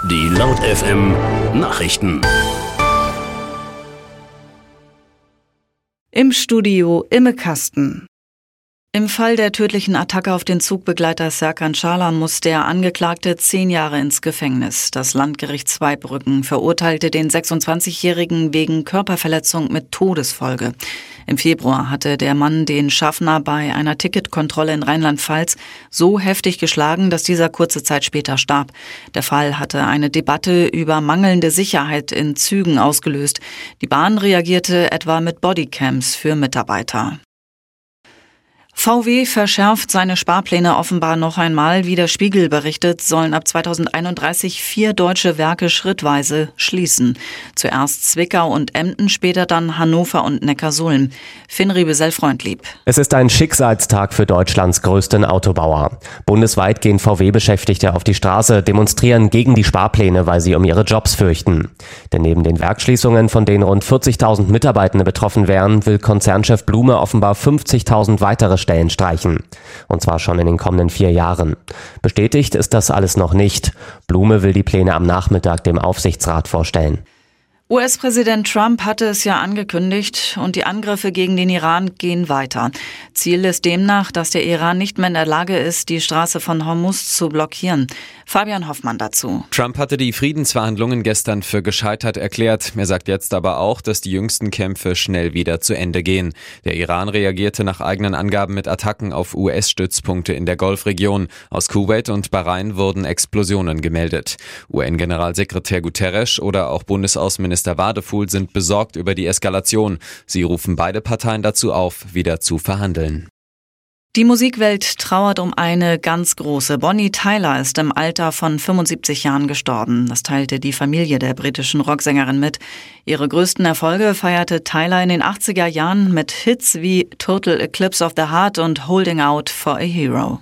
Die Laut FM Nachrichten. Im Studio Imme Kasten. Im Fall der tödlichen Attacke auf den Zugbegleiter Serkan Schalan muss der Angeklagte 10 Jahre ins Gefängnis. Das Landgericht Zweibrücken verurteilte den 26-Jährigen wegen Körperverletzung mit Todesfolge. Im Februar hatte der Mann den Schaffner bei einer Ticketkontrolle in Rheinland-Pfalz so heftig geschlagen, dass dieser kurze Zeit später starb. Der Fall hatte eine Debatte über mangelnde Sicherheit in Zügen ausgelöst. Die Bahn reagierte etwa mit Bodycams für Mitarbeiter. VW verschärft seine Sparpläne offenbar noch einmal. Wie der Spiegel berichtet, sollen ab 2031 4 deutsche Werke schrittweise schließen. Zuerst Zwickau und Emden, später dann Hannover und Neckarsulm. Finri Besell-Freundlieb. Es ist ein Schicksalstag für Deutschlands größten Autobauer. Bundesweit gehen VW-Beschäftigte auf die Straße, demonstrieren gegen die Sparpläne, weil sie um ihre Jobs fürchten. Denn neben den Werksschließungen, von denen rund 40.000 Mitarbeitende betroffen wären, will Konzernchef Blume offenbar 50.000 weitere Stellen streichen. Und zwar schon in den kommenden 4 Jahren. Bestätigt ist das alles noch nicht. Blume will die Pläne am Nachmittag dem Aufsichtsrat vorstellen. US-Präsident Trump hatte es ja angekündigt und die Angriffe gegen den Iran gehen weiter. Ziel ist demnach, dass der Iran nicht mehr in der Lage ist, die Straße von Hormuz zu blockieren. Fabian Hoffmann dazu. Trump hatte die Friedensverhandlungen gestern für gescheitert erklärt. Er sagt jetzt aber auch, dass die jüngsten Kämpfe schnell wieder zu Ende gehen. Der Iran reagierte nach eigenen Angaben mit Attacken auf US-Stützpunkte in der Golfregion. Aus Kuwait und Bahrain wurden Explosionen gemeldet. UN-Generalsekretär Guterres oder auch Bundesaußenminister Wadefuhl sind besorgt über die Eskalation. Sie rufen beide Parteien dazu auf, wieder zu verhandeln. Die Musikwelt trauert um eine ganz große. Bonnie Tyler ist im Alter von 75 Jahren gestorben. Das teilte die Familie der britischen Rocksängerin mit. Ihre größten Erfolge feierte Tyler in den 80er Jahren mit Hits wie Total Eclipse of the Heart und Holding Out for a Hero.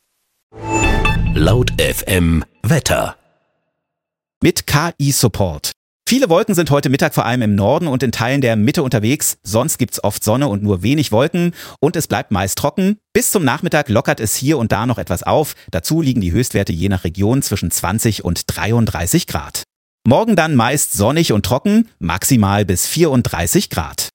Laut FM Wetter. Mit KI-Support. Viele Wolken sind heute Mittag vor allem im Norden und in Teilen der Mitte unterwegs. Sonst gibt's oft Sonne und nur wenig Wolken. Und es bleibt meist trocken. Bis zum Nachmittag lockert es hier und da noch etwas auf. Dazu liegen die Höchstwerte je nach Region zwischen 20 und 33 Grad. Morgen dann meist sonnig und trocken, maximal bis 34 Grad.